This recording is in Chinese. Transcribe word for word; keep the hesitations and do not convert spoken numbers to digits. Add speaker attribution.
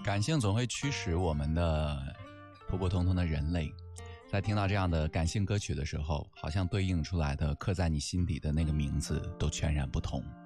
Speaker 1: 感性总会驱使我们的普普通通的人类，在听到这样的感性歌曲的时候，好像对应出来的刻在你心底的那个名字都全然不同。